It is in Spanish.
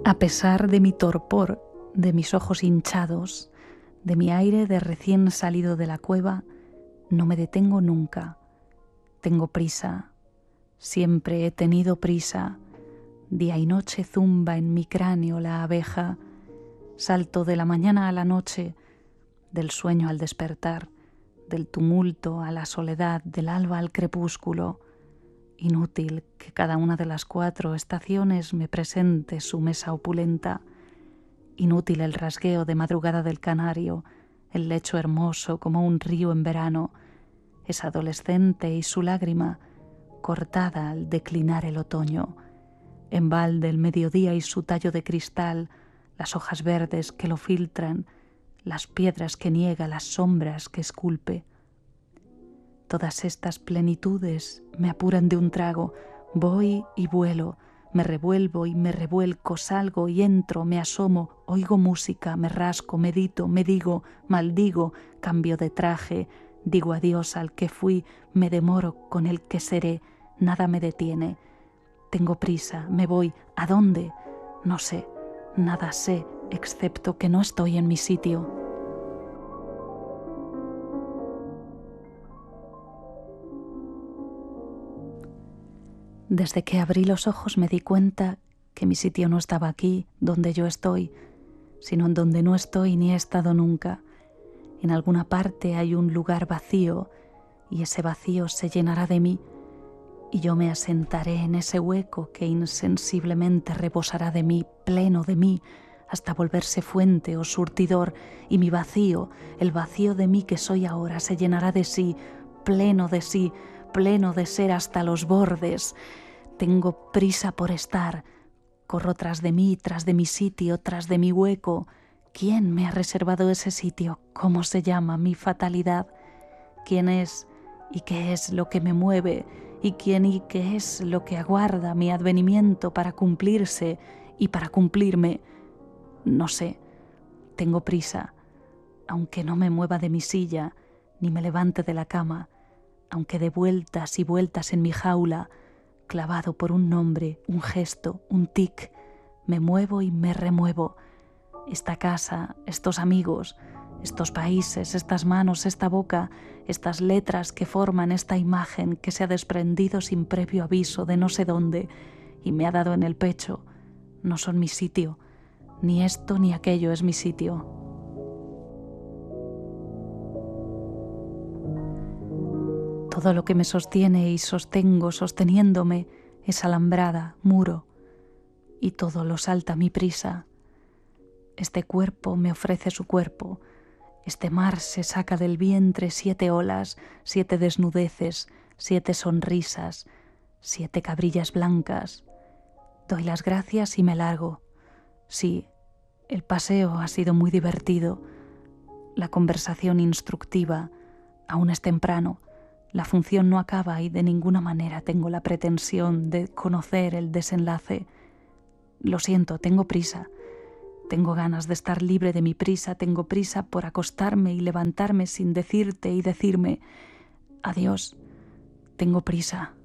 A pesar de mi torpor, de mis ojos hinchados, de mi aire de recién salido de la cueva, no me detengo nunca. Tengo prisa, siempre he tenido prisa. Día y noche zumba en mi cráneo la abeja. Salto de la mañana a la noche, del sueño al despertar, del tumulto a la soledad, del alba al crepúsculo. Inútil que cada una de las 4 estaciones me presente su mesa opulenta. Inútil el rasgueo de madrugada del canario, el lecho hermoso como un río en verano, es adolescente y su lágrima cortada al declinar el otoño, en balde el mediodía y su tallo de cristal, las hojas verdes que lo filtran, las piedras que niega, las sombras que esculpe. Todas estas plenitudes me apuran de un trago, voy y vuelo, me revuelvo y me revuelco, salgo y entro, me asomo, oigo música, me rasco, medito, me digo, maldigo, cambio de traje, digo adiós al que fui, me demoro con el que seré, nada me detiene. Tengo prisa, me voy, ¿a dónde? No sé, nada sé, excepto que no estoy en mi sitio. Desde que abrí los ojos me di cuenta que mi sitio no estaba aquí, donde yo estoy, sino en donde no estoy ni he estado nunca. En alguna parte hay un lugar vacío y ese vacío se llenará de mí y yo me asentaré en ese hueco que insensiblemente rebosará de mí, pleno de mí, hasta volverse fuente o surtidor, y mi vacío, el vacío de mí que soy ahora, se llenará de sí, pleno de ser hasta los bordes. Tengo prisa por estar, corro tras de mí, tras de mi sitio, tras de mi hueco. ¿Quién me ha reservado ese sitio? ¿Cómo se llama mi fatalidad? ¿Quién es y qué es lo que me mueve? ¿Y quién y qué es lo que aguarda mi advenimiento para cumplirse y para cumplirme? No sé, tengo prisa, aunque no me mueva de mi silla, ni me levante de la cama, aunque dé vueltas y vueltas en mi jaula, clavado por un nombre, un gesto, un tic, me muevo y me remuevo. Esta casa, estos amigos, estos países, estas manos, esta boca, estas letras que forman esta imagen que se ha desprendido sin previo aviso de no sé dónde y me ha dado en el pecho, no son mi sitio, ni esto ni aquello es mi sitio. Todo lo que me sostiene y sostengo sosteniéndome es alambrada, muro, y todo lo salta a mi prisa. Este cuerpo me ofrece su cuerpo, este mar se saca del vientre 7 olas, 7 desnudeces, 7 sonrisas, 7 cabrillas blancas. Doy las gracias y me largo. Sí, el paseo ha sido muy divertido, la conversación instructiva, aún es temprano, la función no acaba y de ninguna manera tengo la pretensión de conocer el desenlace. Lo siento, tengo prisa. Tengo ganas de estar libre de mi prisa, tengo prisa por acostarme y levantarme sin decirte y decirme adiós, tengo prisa.